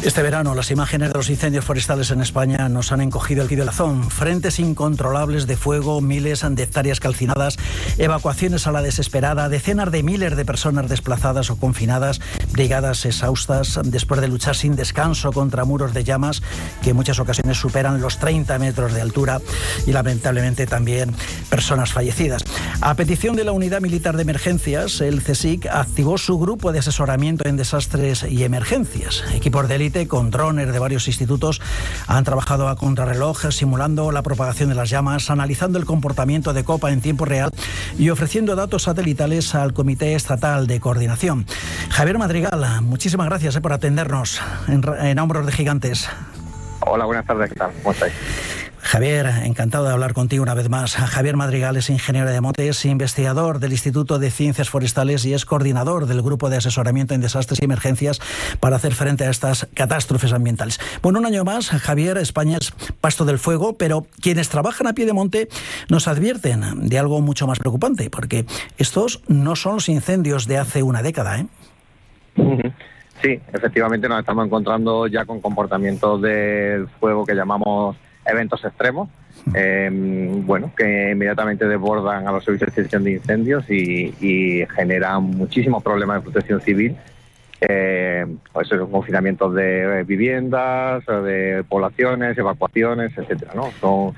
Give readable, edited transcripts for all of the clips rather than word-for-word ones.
Este verano las imágenes de los incendios forestales en España nos han encogido el corazón. Frentes incontrolables de fuego, miles de hectáreas calcinadas, evacuaciones a la desesperada, decenas de miles de personas desplazadas o confinadas, brigadas exhaustas después de luchar sin descanso contra muros de llamas que en muchas ocasiones superan los 30 metros de altura y lamentablemente también personas fallecidas. A petición de la Unidad Militar de Emergencias, el CSIC activó su grupo de asesoramiento en desastres y emergencias. Equipos de élite con drones de varios institutos han trabajado a contrarreloj, simulando la propagación de las llamas, analizando el comportamiento de copa en tiempo real y ofreciendo datos satelitales al Comité Estatal de Coordinación. Javier Madrigal, muchísimas gracias por atendernos en Hombros de Gigantes. Hola, buenas tardes, ¿qué tal? ¿Cómo estáis? Javier, encantado de hablar contigo una vez más. Javier Madrigal es ingeniero de montes, investigador del Instituto de Ciencias Forestales y es coordinador del Grupo de Asesoramiento en Desastres y Emergencias para hacer frente a estas catástrofes ambientales. Bueno, un año más, Javier, España es pasto del fuego, pero quienes trabajan a pie de monte nos advierten de algo mucho más preocupante, porque estos no son los incendios de hace una década, ¿eh? Sí, efectivamente nos estamos encontrando ya con comportamientos del fuego que llamamos eventos extremos, que inmediatamente desbordan a los servicios de extinción de incendios y generan muchísimos problemas de protección civil, pues confinamientos de viviendas, de poblaciones, evacuaciones, etcétera, ¿no? Son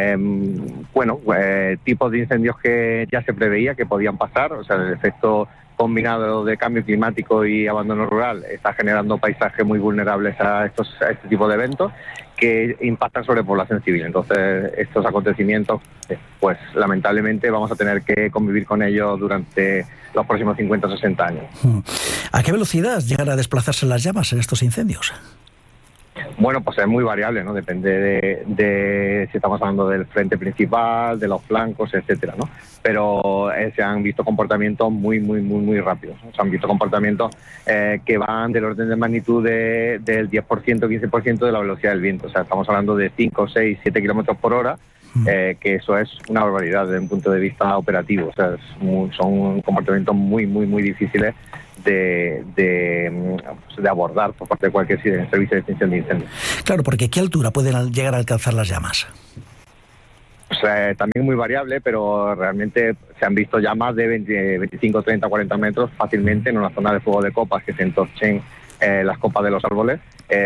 tipos de incendios que ya se preveía que podían pasar, o sea, el efecto combinado de cambio climático y abandono rural está generando paisajes muy vulnerables a este tipo de eventos que impactan sobre población civil. Entonces, estos acontecimientos, pues lamentablemente vamos a tener que convivir con ellos durante los próximos 50 o 60 años. ¿A qué velocidad llegan a desplazarse las llamas en estos incendios? Bueno, pues es muy variable, ¿no? Depende de si estamos hablando del frente principal, de los flancos, etcétera, ¿no? Pero se han visto comportamientos muy rápidos, ¿no? Se han visto comportamientos que van del orden de magnitud del 10%, 15% de la velocidad del viento. O sea, estamos hablando de 5, 6, 7 kilómetros por hora, que eso es una barbaridad desde un punto de vista operativo. O sea, son comportamientos muy difíciles de abordar por parte de cualquier servicio de extinción de incendios. Claro, porque ¿qué altura pueden llegar a alcanzar las llamas? Pues, también muy variable, pero realmente se han visto llamas de 25, 30, 40 metros fácilmente en una zona de fuego de copas que se entorchen las copas de los árboles,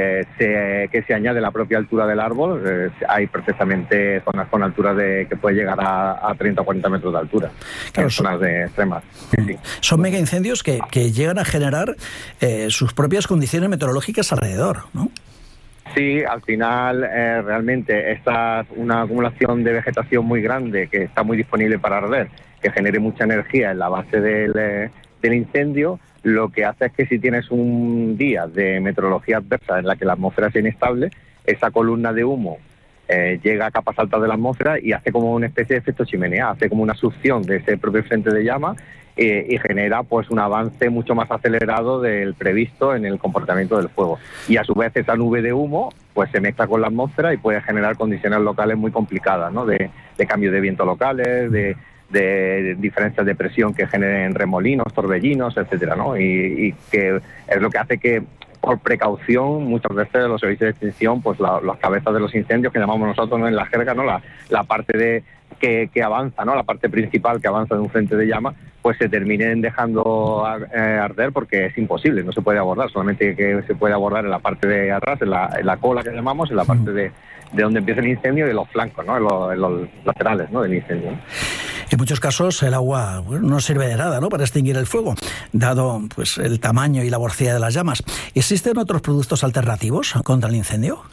que se añade la propia altura del árbol. Hay perfectamente zonas con alturas que puede llegar a 30 o 40 metros de altura, claro, en zonas de extremas. Sí. Son mega incendios que llegan a generar sus propias condiciones meteorológicas alrededor, ¿no? Sí, al final realmente esta es una acumulación de vegetación muy grande que está muy disponible para arder, que genere mucha energía en la base del incendio. Lo que hace es que si tienes un día de meteorología adversa en la que la atmósfera sea inestable, esa columna de humo llega a capas altas de la atmósfera y hace como una especie de efecto chimenea, hace como una succión de ese propio frente de llama y genera pues un avance mucho más acelerado del previsto en el comportamiento del fuego. Y a su vez esa nube de humo pues se mezcla con la atmósfera y puede generar condiciones locales muy complicadas, ¿no? De cambio de viento locales, de diferencias de presión que generen remolinos, torbellinos, etcétera, ¿no? Y que es lo que hace que, por precaución, muchas veces los servicios de extinción, pues las cabezas de los incendios, que llamamos nosotros, ¿no?, en la jerga, ¿no?, la parte que avanza, ¿no?, la parte principal que avanza de un frente de llama, pues se terminen dejando arder porque es imposible, no se puede abordar, solamente que se puede abordar en la parte de atrás, en la cola que llamamos, en la parte de donde empieza el incendio y de los flancos, ¿no?, en los laterales, ¿no?, del incendio, ¿no? En muchos casos el agua no sirve de nada, ¿no?, para extinguir el fuego, dado pues el tamaño y la velocidad de las llamas. ¿Existen otros productos alternativos contra el incendio?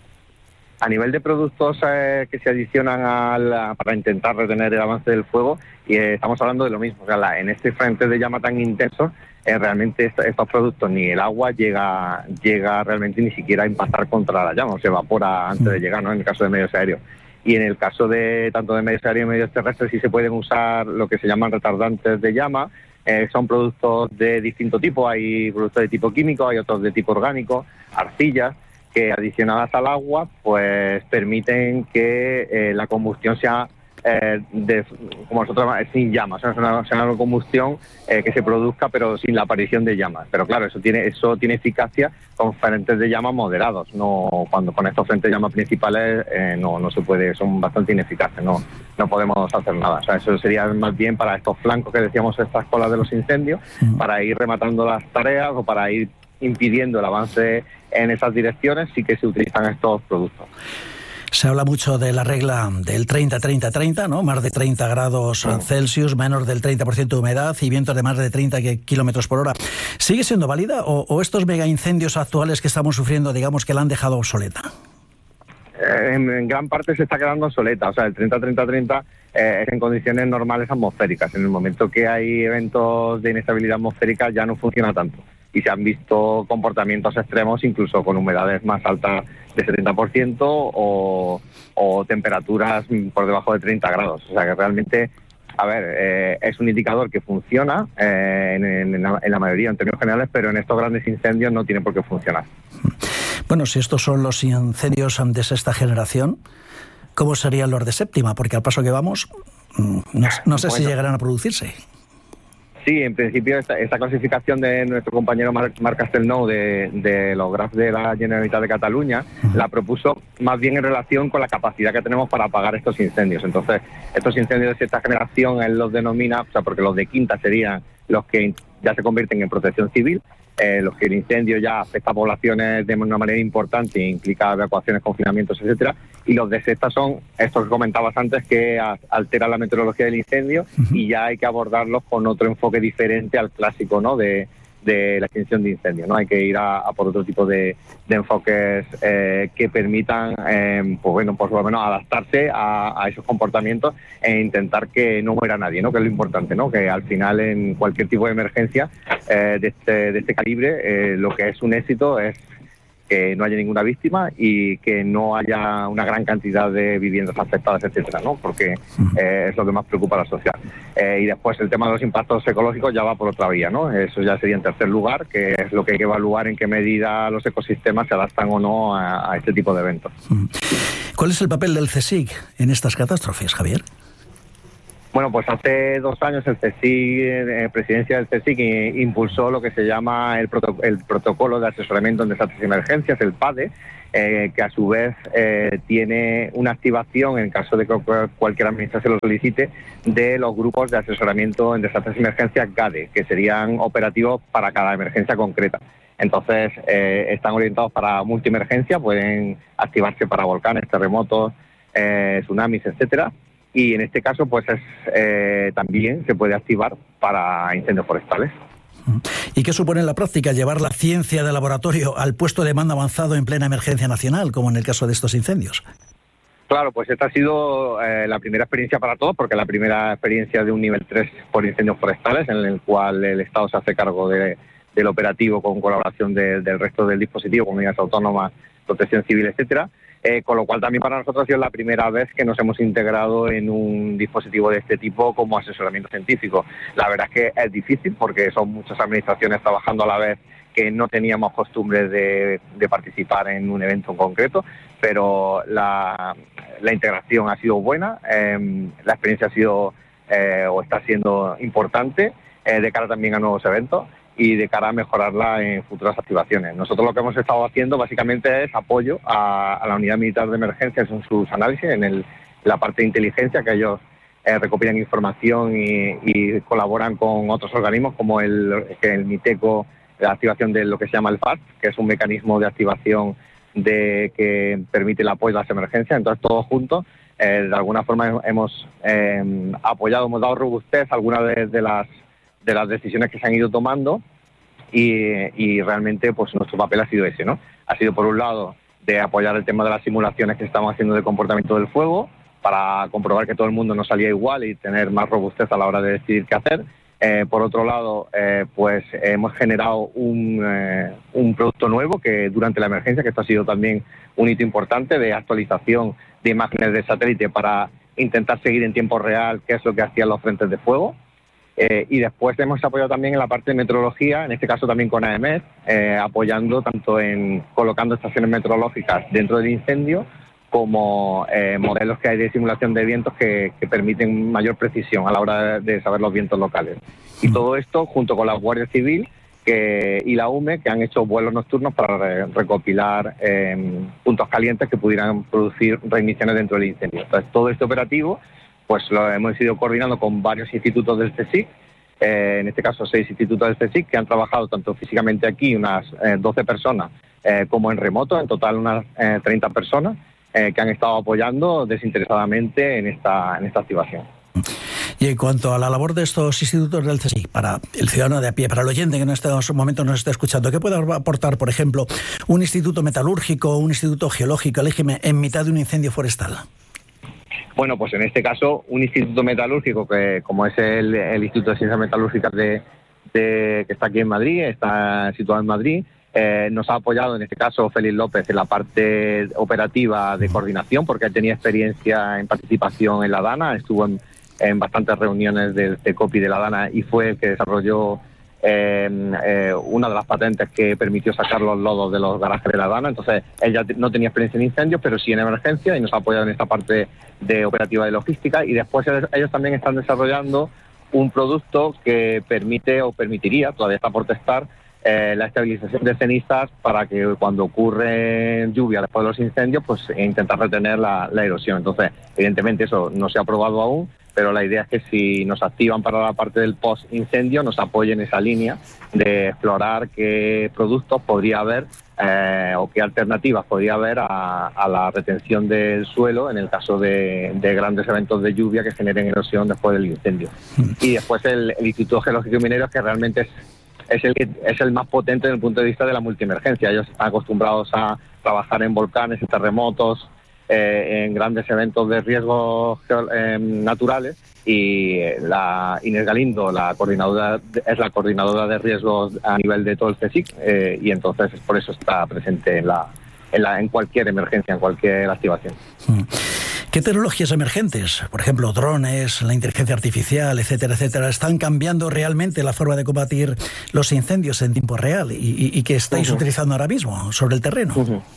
A nivel de productos que se adicionan para intentar retener el avance del fuego, y estamos hablando de lo mismo. O sea, en este frente de llama tan intenso, realmente estos productos, ni el agua llega realmente ni siquiera a impactar contra la llama, o se evapora antes de llegar, ¿no?, en el caso de medios aéreos. Y en el caso de tanto de medios aéreos y medios terrestres sí se pueden usar lo que se llaman retardantes de llama. Son productos de distinto tipo, hay productos de tipo químico, hay otros de tipo orgánico, arcillas, que adicionadas al agua pues permiten que la combustión sea como nosotros sin llamas, o sea, es una combustión que se produzca pero sin la aparición de llamas. Pero claro, eso tiene eficacia con frentes de llamas moderados. No, cuando con estos frentes de llamas principales no se puede, son bastante ineficaces, no podemos hacer nada. O sea, eso sería más bien para estos flancos que decíamos, estas colas de los incendios, para ir rematando las tareas o para ir impidiendo el avance en esas direcciones. Sí que se utilizan estos productos. Se habla mucho de la regla del 30-30-30, ¿no? Más de 30 grados Celsius, menos del 30% de humedad y vientos de más de 30 kilómetros por hora. ¿Sigue siendo válida o estos mega incendios actuales que estamos sufriendo, digamos que la han dejado obsoleta? En gran parte se está quedando obsoleta. O sea, el 30-30-30 es en condiciones normales atmosféricas. En el momento que hay eventos de inestabilidad atmosférica ya no funciona tanto. Y se han visto comportamientos extremos, incluso con humedades más altas de 70% o temperaturas por debajo de 30 grados. O sea que realmente, es un indicador que funciona en la mayoría, en términos generales, pero en estos grandes incendios no tiene por qué funcionar. Bueno, si estos son los incendios de sexta generación, ¿cómo serían los de séptima? Porque al paso que vamos, no sé si llegarán a producirse. Sí, en principio esta clasificación de nuestro compañero Marc Castelnau de los GRAF de la Generalitat de Cataluña la propuso más bien en relación con la capacidad que tenemos para apagar estos incendios. Entonces, estos incendios de sexta generación él los denomina, o sea, porque los de quinta serían los que ya se convierten en protección civil, los que el incendio ya afecta a poblaciones de una manera importante e implica evacuaciones, confinamientos, etcétera, y los de sexta son estos que comentabas antes, que alteran la meteorología del incendio y ya hay que abordarlos con otro enfoque diferente al clásico, ¿no?, de la extinción de incendios, ¿no? Hay que ir a por otro tipo de enfoques que permitan, por lo menos adaptarse a esos comportamientos e intentar que no muera nadie, ¿no?, que es lo importante, ¿no?, que al final en cualquier tipo de emergencia de este calibre, lo que es un éxito es que no haya ninguna víctima y que no haya una gran cantidad de viviendas afectadas, etcétera, ¿no? Porque es lo que más preocupa a la sociedad. Y después el tema de los impactos ecológicos ya va por otra vía, ¿no? Eso ya sería en tercer lugar, que es lo que hay que evaluar, en qué medida los ecosistemas se adaptan o no a este tipo de eventos. ¿Cuál es el papel del CSIC en estas catástrofes, Javier? Bueno, pues hace 2 años el CSIC, presidencia del CSIC, impulsó lo que se llama el protocolo de asesoramiento en desastres y emergencias, el PADE, que a su vez tiene una activación, en caso de que cualquier administración lo solicite, de los grupos de asesoramiento en desastres y emergencias GADE, que serían operativos para cada emergencia concreta. Entonces, están orientados para multiemergencia, pueden activarse para volcanes, terremotos, tsunamis, etcétera. Y en este caso, pues también se puede activar para incendios forestales. ¿Y qué supone en la práctica llevar la ciencia de laboratorio al puesto de mando avanzado en plena emergencia nacional, como en el caso de estos incendios? Claro, pues esta ha sido la primera experiencia para todos, porque la primera experiencia de un nivel 3 por incendios forestales, en el cual el Estado se hace cargo del operativo con colaboración del resto del dispositivo, comunidades autónomas, protección civil, etcétera. Con lo cual también para nosotros ha sido la primera vez que nos hemos integrado en un dispositivo de este tipo como asesoramiento científico. La verdad es que es difícil porque son muchas administraciones trabajando a la vez que no teníamos costumbre de participar en un evento en concreto, pero la integración ha sido buena, la experiencia ha sido o está siendo importante de cara también a nuevos eventos y de cara a mejorarla en futuras activaciones. Nosotros lo que hemos estado haciendo básicamente es apoyo a la Unidad Militar de Emergencias en sus análisis, en la parte de inteligencia, que ellos recopilan información y colaboran con otros organismos como el MITECO, la activación de lo que se llama el FAST, que es un mecanismo de activación que permite el apoyo a las emergencias. Entonces todos juntos, de alguna forma hemos apoyado, hemos dado robustez a algunas de las decisiones que se han ido tomando y realmente pues nuestro papel ha sido ese, ¿no? Ha sido por un lado de apoyar el tema de las simulaciones que estamos haciendo del comportamiento del fuego para comprobar que todo el mundo no salía igual y tener más robustez a la hora de decidir qué hacer. Por otro lado, pues hemos generado un producto nuevo que durante la emergencia, que esto ha sido también un hito importante de actualización de imágenes de satélite para intentar seguir en tiempo real qué es lo que hacían los frentes de fuego. Y después hemos apoyado también en la parte de meteorología, en este caso también con AEMET, apoyando tanto en colocando estaciones meteorológicas dentro del incendio como modelos que hay de simulación de vientos que permiten mayor precisión a la hora de saber los vientos locales. Y todo esto junto con la Guardia Civil y la UME, que han hecho vuelos nocturnos para recopilar puntos calientes que pudieran producir reemisiones dentro del incendio. Entonces, todo este operativo pues lo hemos ido coordinando con varios institutos del CSIC, en este caso 6 institutos del CSIC, que han trabajado tanto físicamente aquí, unas 12 personas, como en remoto, en total unas 30 personas, que han estado apoyando desinteresadamente en esta activación. Y en cuanto a la labor de estos institutos del CSIC, para el ciudadano de a pie, para el oyente que en estos momentos nos está escuchando, ¿qué puede aportar, por ejemplo, un instituto metalúrgico, un instituto geológico, el IGM, en mitad de un incendio forestal? Bueno, pues en este caso, un instituto metalúrgico, que como es el Instituto de Ciencias Metalúrgicas que está aquí en Madrid, está situado en Madrid, nos ha apoyado en este caso Félix López en la parte operativa de coordinación, porque él tenía experiencia en participación en la Dana, estuvo en bastantes reuniones del CECOP y de la Dana y fue el que desarrolló una de las patentes que permitió sacar los lodos de los garajes de la Dana. Entonces él ya no tenía experiencia en incendios, pero sí en emergencia, y nos ha apoyado en esta parte de operativa de logística. Y después ellos también están desarrollando un producto que permite o permitiría, todavía está por testar, la estabilización de cenizas para que cuando ocurre lluvia después de los incendios, pues intentar retener la erosión. Entonces, evidentemente eso no se ha aprobado aún, pero la idea es que si nos activan para la parte del post-incendio, nos apoyen esa línea de explorar qué productos podría haber o qué alternativas podría haber a la retención del suelo en el caso de grandes eventos de lluvia que generen erosión después del incendio. Y después el Instituto Geológico y Minero, que realmente es el más potente desde el punto de vista de la multiemergencia. Ellos están acostumbrados a trabajar en volcanes, en terremotos, en grandes eventos de riesgos naturales, y la Inés Galindo, es la coordinadora de riesgos a nivel de todo el CSIC, y entonces por eso está presente en cualquier emergencia, en cualquier activación. ¿Qué tecnologías emergentes, por ejemplo, drones, la inteligencia artificial, etcétera, están cambiando realmente la forma de combatir los incendios en tiempo real y que estáis utilizando ahora mismo sobre el terreno?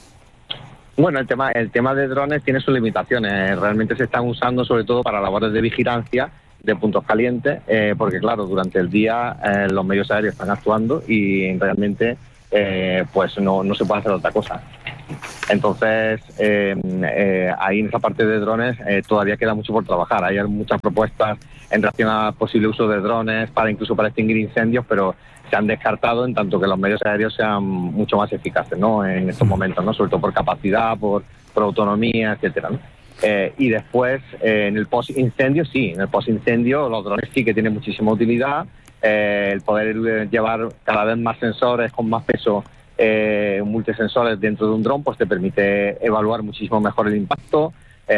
Bueno, el tema de drones tiene sus limitaciones. Realmente se están usando sobre todo para labores de vigilancia de puntos calientes, porque claro, durante el día los medios aéreos están actuando y realmente pues no se puede hacer otra cosa. Entonces, ahí en esa parte de drones todavía queda mucho por trabajar. Hay muchas propuestas en relación al posible uso de drones incluso para extinguir incendios, pero se han descartado en tanto que los medios aéreos sean mucho más eficaces, ¿no?, en estos momentos, ¿no?, sobre todo por capacidad, por autonomía, etcétera, ¿no? Y después, en el post-incendio, sí, en el post-incendio los drones sí que tienen muchísima utilidad. El poder llevar cada vez más sensores con más peso, multisensores dentro de un dron, pues te permite evaluar muchísimo mejor el impacto,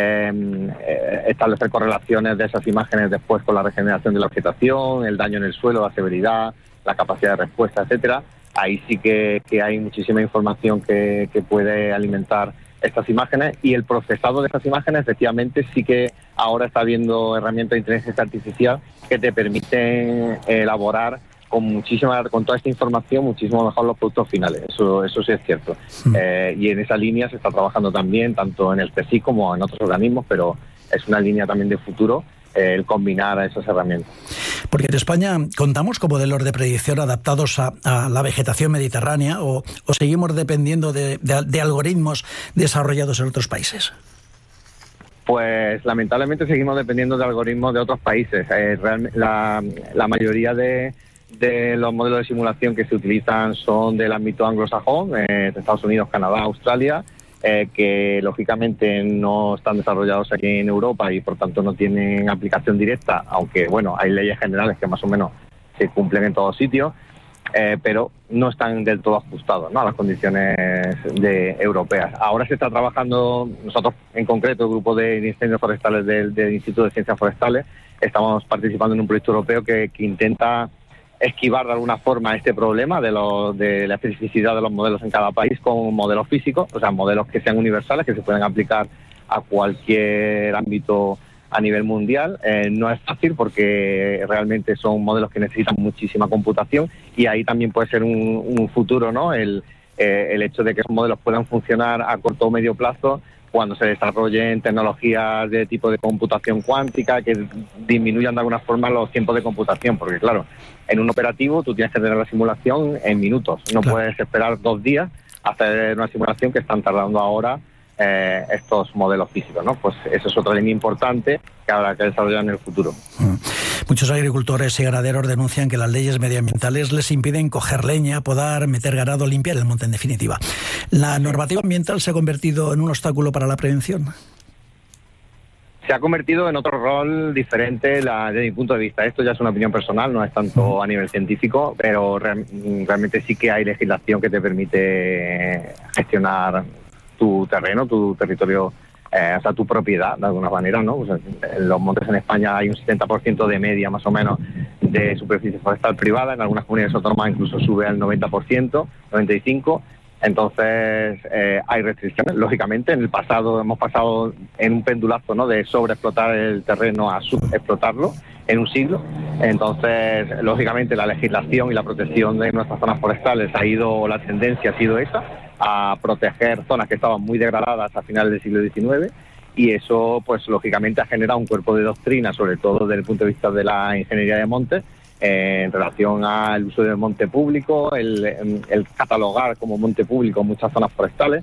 establecer correlaciones de esas imágenes después con la regeneración de la vegetación, el daño en el suelo, la severidad, la capacidad de respuesta, etcétera. Ahí sí que hay muchísima información que puede alimentar estas imágenes, y el procesado de estas imágenes efectivamente sí que ahora está habiendo herramientas de inteligencia artificial que te permiten elaborar con toda esta información muchísimo mejor los productos finales. Eso sí es cierto. Y en esa línea se está trabajando también tanto en el CSIC como en otros organismos, pero es una línea también de futuro el combinar a esas herramientas. Porque en España contamos con modelos de predicción adaptados a la vegetación mediterránea, o seguimos dependiendo de algoritmos desarrollados en otros países. Pues lamentablemente seguimos dependiendo de algoritmos de otros países. La mayoría de los modelos de simulación que se utilizan son del ámbito anglosajón, de Estados Unidos, Canadá, Australia, que lógicamente no están desarrollados aquí en Europa y por tanto no tienen aplicación directa, aunque bueno, hay leyes generales que más o menos se cumplen en todos sitios, pero no están del todo ajustados, ¿no?, a las condiciones europeas. Ahora se está trabajando, nosotros en concreto, el grupo de incendios forestales del Instituto de Ciencias Forestales, estamos participando en un proyecto europeo que intenta esquivar de alguna forma este problema de la especificidad de los modelos en cada país con modelos físicos, o sea, modelos que sean universales, que se pueden aplicar a cualquier ámbito a nivel mundial. No es fácil porque realmente son modelos que necesitan muchísima computación, y ahí también puede ser un futuro, ¿no?, el hecho de que esos modelos puedan funcionar a corto o medio plazo, cuando se desarrollen tecnologías de tipo de computación cuántica que disminuyan de alguna forma los tiempos de computación, porque claro, en un operativo tú tienes que tener la simulación en minutos, no puedes esperar 2 días a hacer una simulación que están tardando ahora estos modelos físicos, ¿no? Pues eso es otra línea importante que habrá que desarrollar en el futuro. Muchos agricultores y ganaderos denuncian que las leyes medioambientales les impiden coger leña, podar, meter ganado, limpiar el monte en definitiva. ¿La normativa ambiental se ha convertido en un obstáculo para la prevención? Se ha convertido en otro rol diferente desde mi punto de vista. Esto ya es una opinión personal, no es tanto a nivel científico, pero realmente sí que hay legislación que te permite gestionar tu terreno, tu territorio, o sea, tu propiedad, de alguna manera, ¿no? Pues en los montes en España hay un 70% de media, más o menos, de superficie forestal privada. En algunas comunidades autónomas incluso sube al 90%, 95%. Entonces, hay restricciones. Lógicamente, en el pasado hemos pasado en un pendulazo, ¿no?, de sobreexplotar el terreno a subexplotarlo en un siglo. Entonces, lógicamente, la legislación y la protección de nuestras zonas forestales la tendencia ha sido esa, a proteger zonas que estaban muy degradadas a finales del siglo XIX, y eso, pues lógicamente, ha generado un cuerpo de doctrina, sobre todo desde el punto de vista de la ingeniería de montes, en relación al uso del monte público, el catalogar como monte público muchas zonas forestales,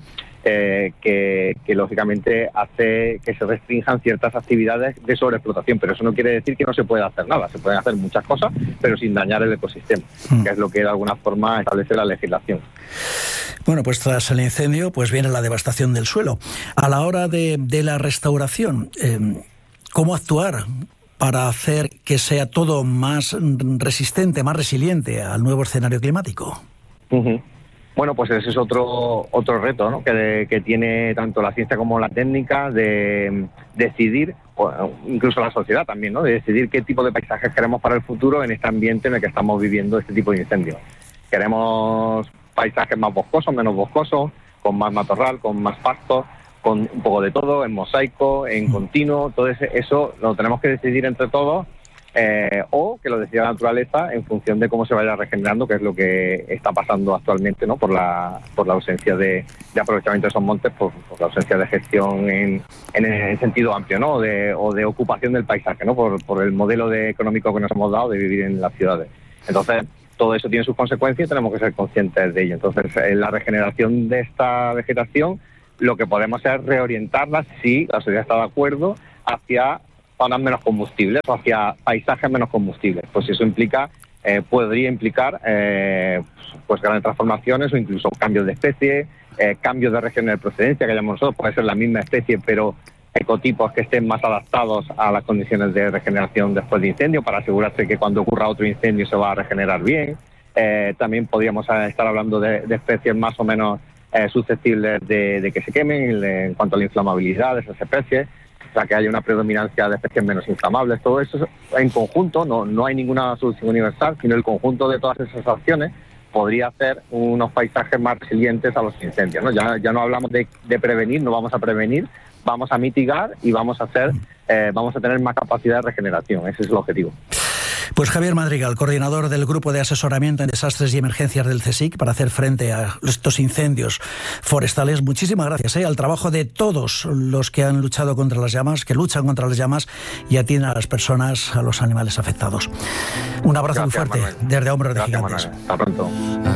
que lógicamente hace que se restrinjan ciertas actividades de sobreexplotación, pero eso no quiere decir que no se pueda hacer nada. Se pueden hacer muchas cosas, pero sin dañar el ecosistema, que es lo que de alguna forma establece la legislación. Bueno, pues tras el incendio pues viene la devastación del suelo. A la hora de la restauración, ¿cómo actuar para hacer que sea todo más resistente, más resiliente al nuevo escenario climático? Bueno, pues ese es otro reto, ¿no?, que tiene tanto la ciencia como la técnica, de decidir, o incluso la sociedad también, ¿no?, de decidir qué tipo de paisajes queremos para el futuro en este ambiente en el que estamos viviendo este tipo de incendios. Queremos paisajes más boscosos, menos boscosos, con más matorral, con más pastos, con un poco de todo, en mosaico, en continuo. Todo eso lo tenemos que decidir entre todos, o que lo decida la naturaleza en función de cómo se vaya regenerando, que es lo que está pasando actualmente, ¿no?, por la ausencia de aprovechamiento de esos montes, por la ausencia de gestión en el sentido amplio, ¿no?, o de ocupación del paisaje, ¿no?, por el modelo económico que nos hemos dado de vivir en las ciudades. Entonces, todo eso tiene sus consecuencias y tenemos que ser conscientes de ello. Entonces, en la regeneración de esta vegetación, lo que podemos es reorientarla, si la sociedad está de acuerdo, hacia zonas menos combustibles o hacia paisajes menos combustibles. Pues eso podría implicar pues grandes transformaciones o incluso cambios de especie, cambios de región de procedencia que hayamos nosotros. Puede ser la misma especie, pero ecotipos que estén más adaptados a las condiciones de regeneración después de incendio, para asegurarse que cuando ocurra otro incendio se va a regenerar bien. También podríamos estar hablando de especies más o menos susceptibles de que se quemen en cuanto a la inflamabilidad de esas especies, o sea, que haya una predominancia de especies menos inflamables. Todo eso en conjunto, no hay ninguna solución universal, sino el conjunto de todas esas acciones podría hacer unos paisajes más resilientes a los incendios, ¿no? Ya no hablamos de prevenir, no vamos a prevenir, vamos a mitigar y vamos a tener más capacidad de regeneración. Ese es el objetivo. Pues Javier Madrigal, coordinador del Grupo de Asesoramiento en Desastres y Emergencias del CSIC para hacer frente a estos incendios forestales. Muchísimas gracias al trabajo de todos los que han luchado contra las llamas, que luchan contra las llamas y atienden a las personas, a los animales afectados. Un abrazo muy fuerte, Manuel, desde Hombros de Gigantes. Manuel. Hasta pronto.